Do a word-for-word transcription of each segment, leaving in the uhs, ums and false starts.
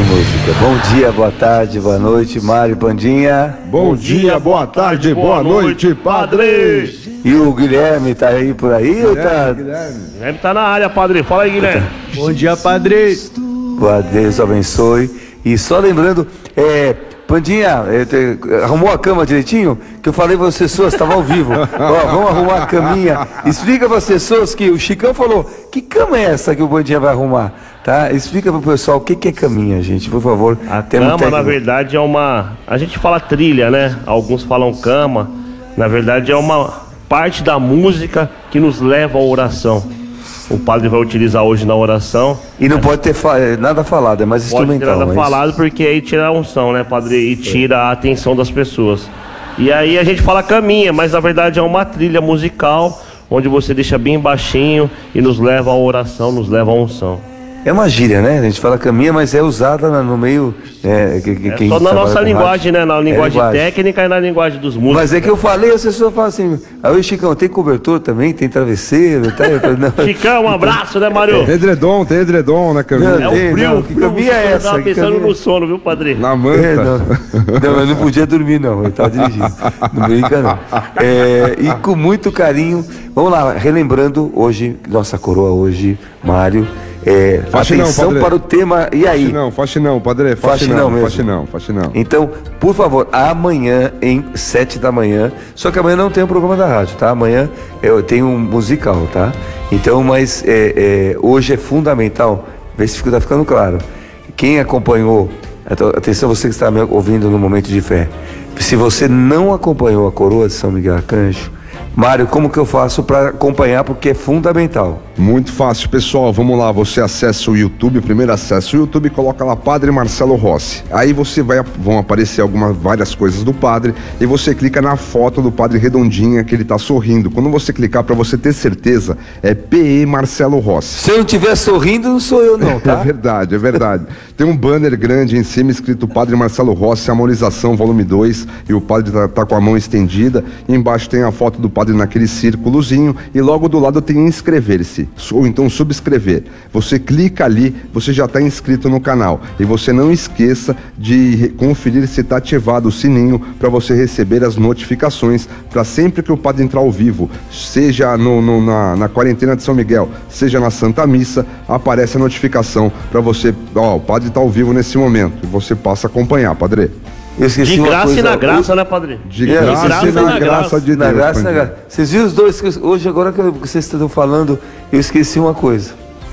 música. Bom dia, boa tarde, boa noite, Mário Pandinha. Bom dia, boa tarde, boa noite, padre. E o Guilherme tá aí por aí? Guilherme, tá... Guilherme. Guilherme tá na área, padre. Fala aí, Guilherme. Bom dia, padre. Boa, Deus abençoe. E só lembrando, é, Pandinha, é, te, arrumou a cama direitinho? Que eu falei para as pessoas, estava ao vivo. Ó, vamos arrumar a caminha. Explica para as pessoas que o Chicão falou, que cama é essa que o Pandinha vai arrumar? Tá? Explica para o pessoal o que, que é caminha, gente, por favor. A cama, um na verdade, é uma... A gente fala trilha, né? Alguns falam cama. Na verdade, é uma parte da música que nos leva à oração. O padre vai utilizar hoje na oração. E não pode ter fa nada falado, é mais instrumental. Pode ter nada mas... falado, porque aí tira a unção, né, padre? E tira a atenção das pessoas. E aí a gente fala caminha, mas na verdade é uma trilha musical, onde você deixa bem baixinho e nos leva à oração, nos leva à unção. É uma gíria, né? A gente fala caminha, mas é usada no meio... É, que, que, é só na nossa linguagem, né? Na linguagem, é linguagem técnica e na linguagem dos músicos. Mas é que eu falei, as pessoas falam assim... Aí, Chicão, tem cobertor também? Tem travesseiro? Tá? Não. Chicão, um abraço, né, Mário? Tem edredom, tem edredom, né, caminha? É o frio, não, que caminha é essa? Eu tava pensando caminha... no sono, viu, padre? Na manta. É, não. não, eu não podia dormir, não. Eu tava dirigindo. Não brinca, não. É, e com muito carinho... Vamos lá, relembrando hoje, nossa coroa hoje, Mário... É, atenção não, para o tema. E aí? Faxinão, faxinão, padre. Faxinão, faxinão, faxinão. Então, por favor, amanhã, em sete da manhã. Só que amanhã não tem o um programa da rádio, tá? Amanhã eu tenho um musical, tá? Então, mas é, é, hoje é fundamental. Vê se está ficando claro. Quem acompanhou, atenção, você que está me ouvindo no Momento de Fé. Se você não acompanhou a coroa de São Miguel Arcanjo, Mário, como que eu faço para acompanhar? Porque é fundamental. Muito fácil, pessoal. Vamos lá, você acessa o YouTube, primeiro acessa o YouTube e coloca lá Padre Marcelo Rossi. Aí você vai, vão aparecer algumas, várias coisas do padre e você clica na foto do padre redondinha que ele tá sorrindo. Quando você clicar, para você ter certeza, é P E Marcelo Rossi. Se eu não estiver sorrindo, não sou eu não, tá? É verdade, é verdade. Tem um banner grande em cima escrito Padre Marcelo Rossi, Amorização, volume dois, e o padre tá, tá com a mão estendida. E embaixo tem a foto do padre naquele círculozinho e logo do lado tem inscrever-se ou então subscrever. Você clica ali, você já está inscrito no canal e você não esqueça de conferir se está ativado o sininho para você receber as notificações para sempre que o padre entrar ao vivo, seja no, no, na, na quarentena de São Miguel, seja na Santa Missa, aparece a notificação para você, ó, o padre está ao vivo nesse momento e você passa a acompanhar, padre. De graça e na graça, né, padre? De graça, graça e na, na graça de Deus. Na graça, na graça. Vocês viram os dois? Hoje, agora que vocês estão falando, eu esqueci uma coisa.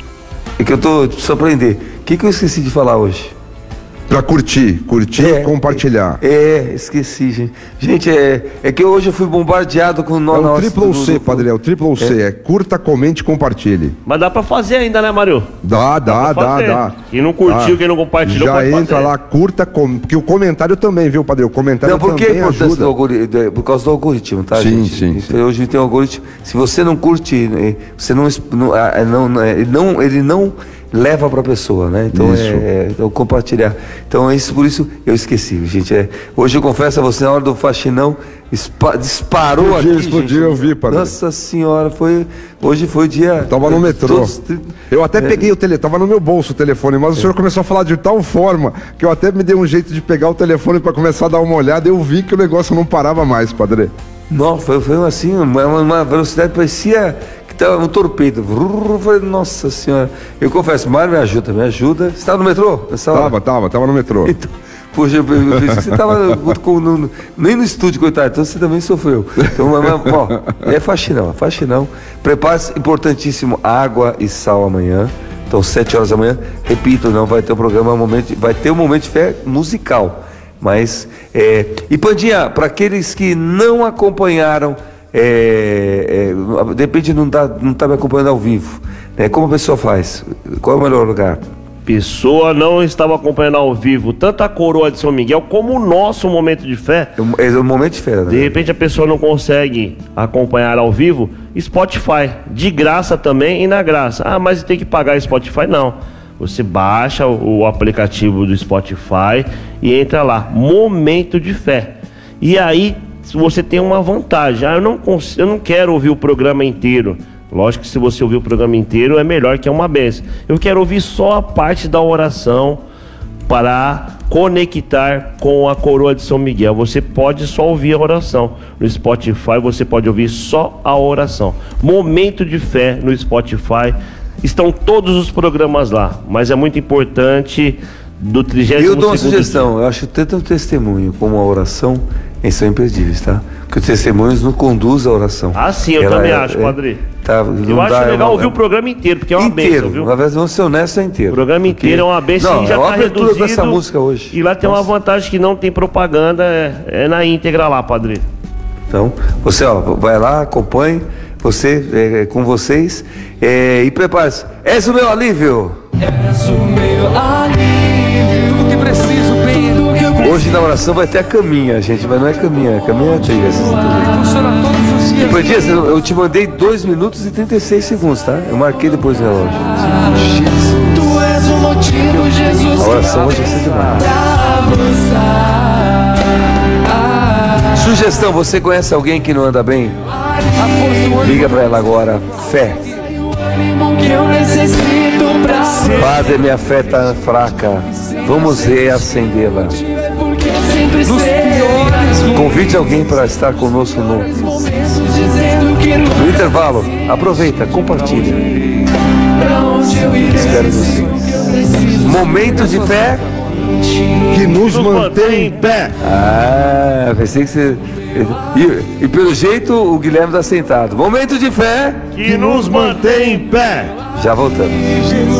É que eu tô surpreender. O que, que eu esqueci de falar hoje? Pra curtir, curtir e compartilhar. É, esqueci, gente. Gente, é, é que hoje eu fui bombardeado com o nó. É o triplo C, padre, é o triplo C. É curta, comente, compartilhe. Mas dá pra fazer ainda, né, Mário? Dá, dá, dá, dá. Quem não curtiu, dá. Quem não compartilhou, já entra lá, curta, com... porque o comentário também, viu, padre? O comentário não, por que também ajuda. Do por causa do algoritmo, tá, sim, gente? Sim, sim. Hoje tem um algoritmo. Se você não curte, você não, não, não, ele não, ele não leva para a pessoa, né? Então é, é então, compartilhar. Então é isso, por isso eu esqueci, gente. É, hoje eu confesso a você, na hora do faxinão, espa, disparou explodiu, aqui, explodiu, gente. Eu vi, padre. Nossa senhora, foi hoje foi o dia. Eu tava no metrô. Todos, eu até é. peguei o telefone, tava no meu bolso o telefone, mas o é. senhor começou a falar de tal forma que eu até me dei um jeito de pegar o telefone para começar a dar uma olhada. Eu vi que o negócio não parava mais, padre. Não, foi, foi assim, uma, uma velocidade parecia tava um torpedo. Eu falei, nossa senhora. Eu confesso, Mário, me ajuda, me ajuda. Você estava no metrô? Tava, tava, tava no metrô. Então, poxa, eu pensei que você estava nem no estúdio, coitado, então você também sofreu. Então, ó, é faxinão, é faxinão. Prepare-se, importantíssimo, água e sal amanhã. Então, sete horas da manhã, repito, não vai ter um programa, um momento, vai ter um momento de fé musical. Mas, é... e Pandinha, para aqueles que não acompanharam, É, é, de repente não está não tá me acompanhando ao vivo, né? Como a pessoa faz? Qual é o melhor lugar? Pessoa não estava acompanhando ao vivo tanto a coroa de São Miguel como o nosso momento de fé. É o momento de fé, né? De repente a pessoa não consegue acompanhar ao vivo. Spotify, de graça também e na graça. Ah, mas tem que pagar Spotify? Não. Você baixa o, o aplicativo do Spotify e entra lá, Momento de Fé. E aí você tem uma vantagem. Ah, eu não, cons... eu não quero ouvir o programa inteiro. Lógico que se você ouvir o programa inteiro é melhor, que é uma benção. Eu quero ouvir só a parte da oração, para conectar com a coroa de São Miguel. Você pode só ouvir a oração. No Spotify você pode ouvir só a oração. Momento de Fé no Spotify. Estão todos os programas lá, mas é muito importante do trigésimo Eu dou uma segundo sugestão, dia. eu acho tanto o testemunho como a oração, eles são imperdíveis, tá? Porque os testemunhos não conduzem a oração. Ah, sim, eu Ela também é- acho, é- padre. Tá, Eu não acho dá, é legal uma- ouvir o programa inteiro, porque é uma inteiro, bênção, viu? na verdade, vamos ser honestos, é inteiro. O programa inteiro é uma bênção Não, e já é uma tá abertura reduzido. com essa música hoje. E lá tem uma vantagem que não tem propaganda, é, é na íntegra lá, padre. Então, você ó, vai lá, acompanhe, você, é, é com vocês, é, e prepare-se. És o meu alívio. És o meu alívio. Tudo que preciso, bem. Tudo que eu preciso. Hoje na oração vai ter a caminha, gente, mas não é caminha, caminha é trilha. Funciona todos os dias. Depois disso, eu te mandei dois minutos e trinta e seis segundos, tá? Eu marquei depois no relógio. Tu és o motivo, Jesus. A oração hoje vai ser demais. Sugestão, você conhece alguém que não anda bem? A força, o Liga pra ela agora. Fé. ânimo que eu necessito pra ser. Padre, minha fé tá fraca. Vamos reacendê-la. Porque sempre sei. Convide alguém para estar conosco no, Momentos dizendo que não no intervalo. Aproveita, compartilha. pra onde eu irei. Espero vocês. Momento de fé. Que nos Nos mantém em mantém. pé. Ah, pensei que você. E, e pelo jeito o Guilherme está sentado. Momento de fé. Que nos mantém em pé. Já voltamos.